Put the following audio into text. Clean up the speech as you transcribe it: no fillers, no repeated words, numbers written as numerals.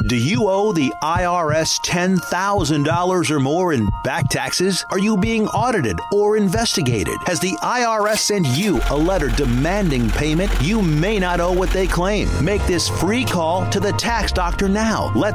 Do you owe the IRS $10,000 or more in back taxes? Are you being audited or investigated? Has the IRS sent you a letter demanding payment? You may not owe what they claim. Make this free call to the tax doctor now. Let